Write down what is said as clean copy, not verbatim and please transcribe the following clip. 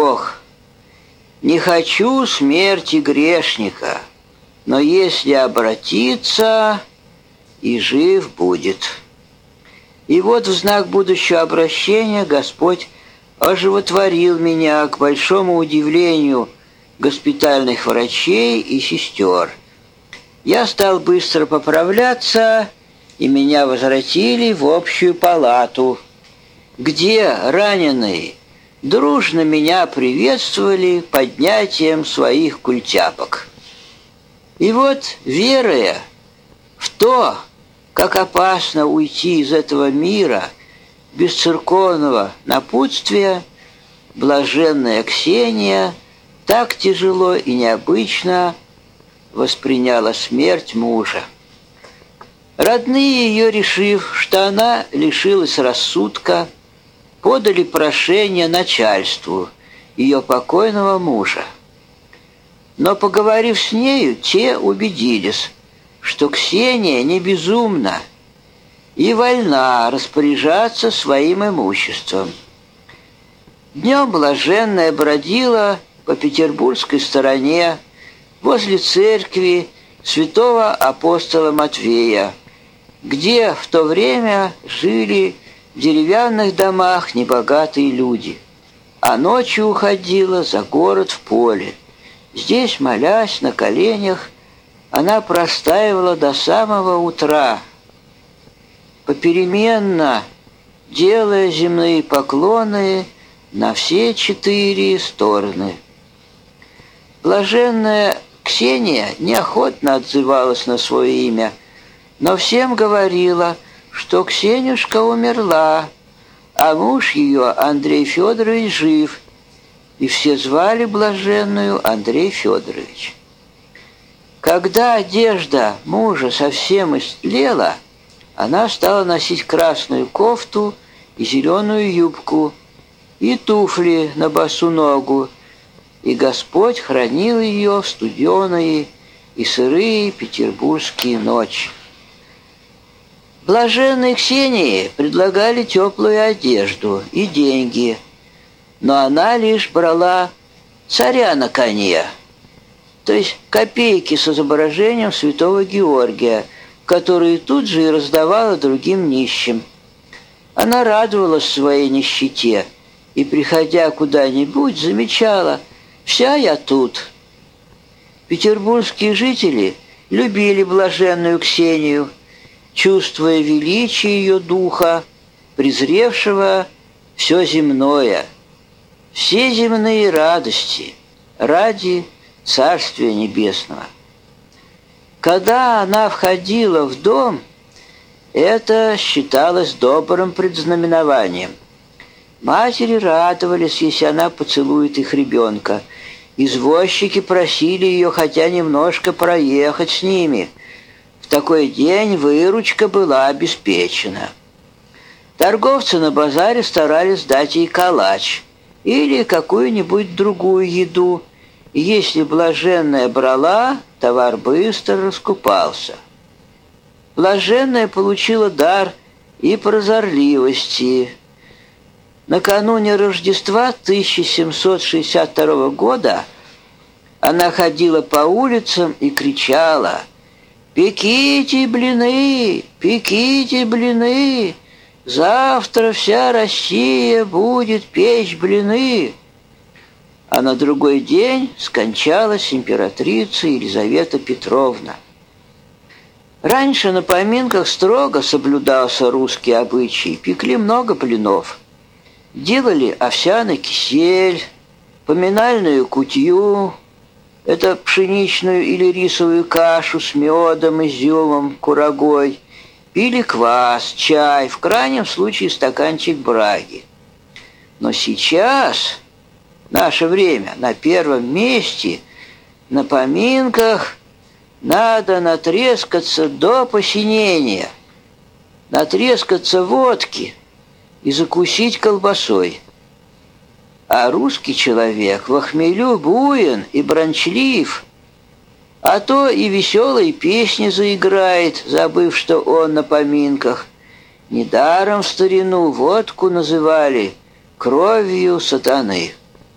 Бог: «Не хочу смерти грешника, но если обратиться, и жив будет». И вот в знак будущего обращения Господь оживотворил меня, к большому удивлению госпитальных врачей и сестер. Я стал быстро поправляться, и меня возвратили в общую палату, где раненые дружно меня приветствовали поднятием своих культяпок. И вот, веруя в то, как опасно уйти из этого мира без церковного напутствия, блаженная Ксения так тяжело и необычно восприняла смерть мужа. Родные ее, решив, что она лишилась рассудка, подали прошение начальству ее покойного мужа. Но, поговорив с нею, те убедились, что Ксения не безумна и вольна распоряжаться своим имуществом. Днем блаженная бродила по петербургской стороне возле церкви святого апостола Матвея, где в то время жили в деревянных домах небогатые люди, а ночью уходила за город в поле. Здесь, молясь на коленях, она простаивала до самого утра, попеременно делая земные поклоны на все 4 стороны. Блаженная Ксения неохотно отзывалась на свое имя, но всем говорила, что Ксенюшка умерла, а муж ее, Андрей Федорович, жив, и все звали блаженную Андрей Федорович. Когда одежда мужа совсем истлела, она стала носить красную кофту и зеленую юбку, и туфли на босу ногу, и Господь хранил ее в студеные и сырые петербургские ночи. Блаженной Ксении предлагали теплую одежду и деньги, но она лишь брала царя на коне, то есть копейки с изображением святого Георгия, которые тут же и раздавала другим нищим. Она радовалась своей нищете и, приходя куда-нибудь, замечала: «Вся я тут». Петербургские жители любили блаженную Ксению, чувствуя величие ее духа, презревшего все земное, все земные радости ради Царствия Небесного. Когда она входила в дом, это считалось добрым предзнаменованием. Матери радовались, если она поцелует их ребенка. Извозчики просили ее хотя немножко проехать с ними. В такой день выручка была обеспечена. Торговцы на базаре старались дать ей калач или какую-нибудь другую еду. И если блаженная брала, товар быстро раскупался. Блаженная получила дар и прозорливости. Накануне Рождества 1762 года она ходила по улицам и кричала: «Пеките блины! Пеките блины! Завтра вся Россия будет печь блины!» А на другой день скончалась императрица Елизавета Петровна. Раньше на поминках строго соблюдался русский обычай, пекли много блинов. Делали овсяный кисель, поминальную кутью, это пшеничную или рисовую кашу с медом, изюмом, курагой, пили квас, чай, в крайнем случае стаканчик браги. Но сейчас, в наше время, на первом месте, на поминках надо натрескаться до посинения, натрескаться водки и закусить колбасой. А русский человек во хмелю буен и бранчлив, а то и веселые песни заиграет, забыв, что он на поминках. Недаром в старину водку называли кровью сатаны.